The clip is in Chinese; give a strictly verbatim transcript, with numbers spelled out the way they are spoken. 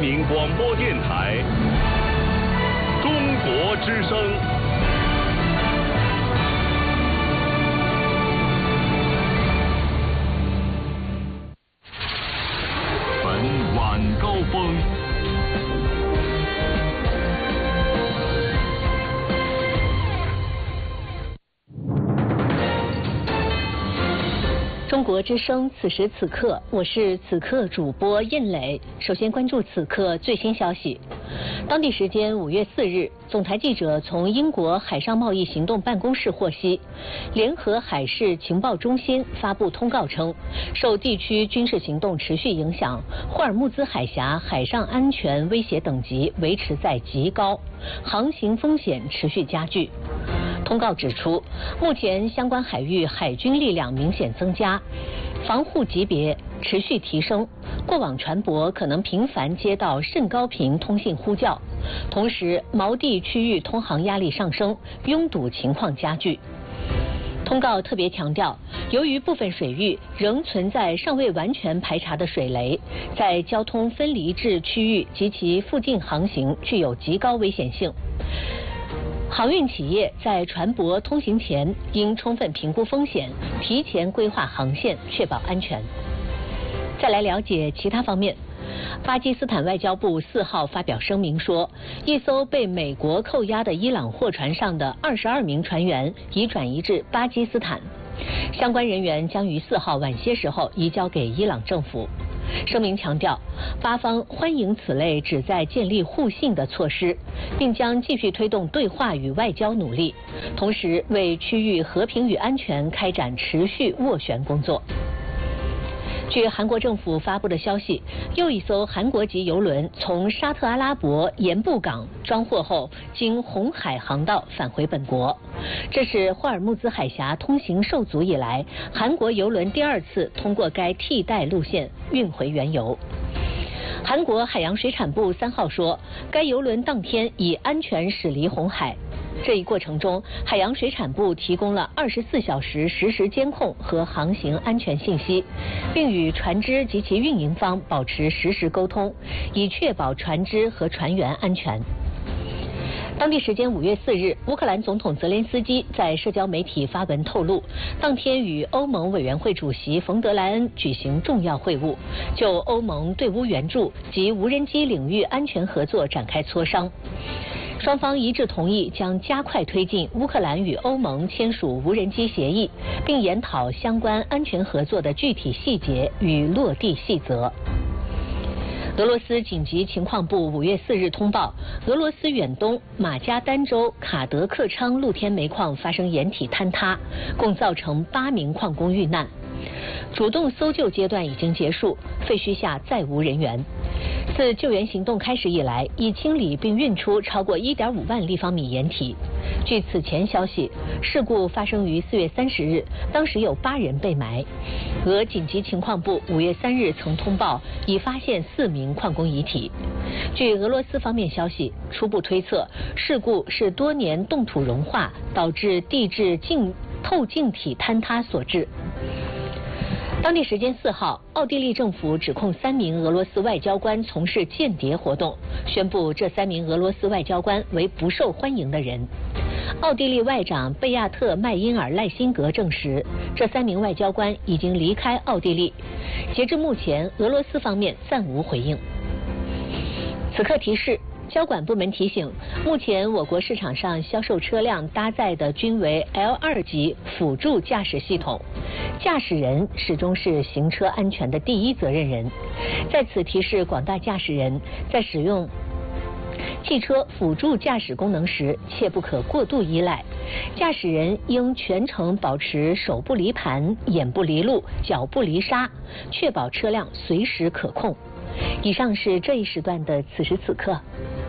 民广播电台中国之声。本晚高峰。 中国之声，此时此刻，我是此刻主播印磊。首先关注此刻最新消息。当地时间五月四日，总台记者从英国海上贸易行动办公室获悉，联合海事情报中心发布通告称，受地区军事行动持续影响，霍尔木兹海峡海上安全威胁等级维持在极高，航行风险持续加剧。通告指出，目前相关海域海军力量明显增加，防护级别持续提升，过往船舶可能频繁接到甚高频通信呼叫，同时锚地区域通航压力上升，拥堵情况加剧。通告特别强调，由于部分水域仍存在尚未完全排查的水雷，在交通分离至区域及其附近航行具有极高危险性。航运企业在船舶通行前应充分评估风险，提前规划航线，确保安全。再来了解其他方面。巴基斯坦外交部四号发表声明说，一艘被美国扣押的伊朗货船上的二十二名船员已转移至巴基斯坦，相关人员将于四号晚些时候移交给伊朗政府。声明强调，巴方欢迎此类旨在建立互信的措施，并将继续推动对话与外交努力，同时为区域和平与安全开展持续斡旋工作。据韩国政府发布的消息，又一艘韩国籍邮轮从沙特阿拉伯盐布港装货后，经红海航道返回本国。这是霍尔木兹海峡通行受阻以来，韩国邮轮第二次通过该替代路线运回原油。韩国海洋水产部三号说，该邮轮当天已安全驶离红海。这一过程中，海洋水产部提供了二十四小时实时监控和航行安全信息，并与船只及其运营方保持实时沟通，以确保船只和船员安全。当地时间五月四日，乌克兰总统泽连斯基在社交媒体发文透露，当天与欧盟委员会主席冯德莱恩举行重要会晤，就欧盟对乌援助及无人机领域安全合作展开磋商。双方一致同意将加快推进乌克兰与欧盟签署无人机协议，并研讨相关安全合作的具体细节与落地细则。俄罗斯紧急情况部五月四日通报，俄罗斯远东马加丹州卡德克昌露天煤矿发生岩体坍塌，共造成八名矿工遇难。主动搜救阶段已经结束，废墟下再无人员。自救援行动开始以来，已清理并运出超过 一点五万立方米岩体。据此前消息，事故发生于四月三十日，当时有八人被埋。俄紧急情况部五月三日曾通报，已发现四名矿工遗体。据俄罗斯方面消息，初步推测，事故是多年冻土融化导致地质镜透镜体坍塌所致。当地时间四号，奥地利政府指控三名俄罗斯外交官从事间谍活动，宣布这三名俄罗斯外交官为不受欢迎的人。奥地利外长贝亚特·麦因尔·赖辛格证实，这三名外交官已经离开奥地利。截至目前，俄罗斯方面暂无回应。此刻提示。交管部门提醒，目前我国市场上销售车辆搭载的均为 L 二 级辅助驾驶系统，驾驶人始终是行车安全的第一责任人。在此提示广大驾驶人，在使用汽车辅助驾驶功能时，切不可过度依赖。驾驶人应全程保持手不离盘、眼不离路、脚不离刹，确保车辆随时可控。以上是这一时段的此时此刻。